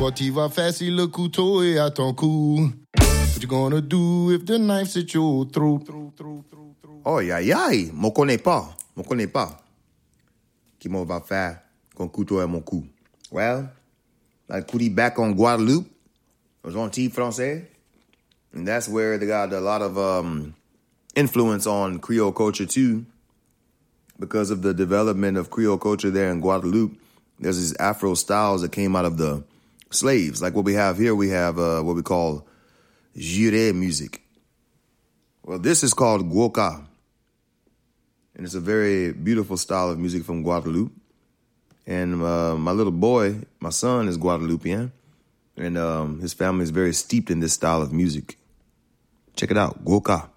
What il va faire si le couteau est à ton cou? What you gonna do if the knife's at your throat? Oh, aïe, aïe, m'en connais pas. Qui m'en va faire con couteau à mon cou? Well, I put it back on Guadeloupe. It was on Antilles Français. And that's where they got a lot of influence on Creole culture too. Because of the development of Creole culture there in Guadeloupe, there's these Afro styles that came out of the slaves. Like what we have here, we have what we call juré music. Well, this is called guoka. And it's a very beautiful style of music from Guadeloupe. And my little boy, my son, is Guadeloupean. And his family is very steeped in this style of music. Check it out, guoka.